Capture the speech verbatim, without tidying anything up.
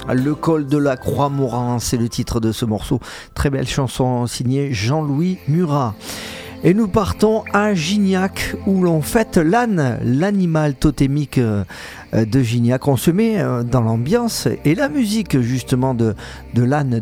Le col de la Croix-Morin, c'est le titre de ce morceau. Très belle chanson signée Jean-Louis Murat. Et nous partons à Gignac où l'on fête l'âne, l'animal totémique de Gignac. On se met dans l'ambiance et la musique justement de, de l'âne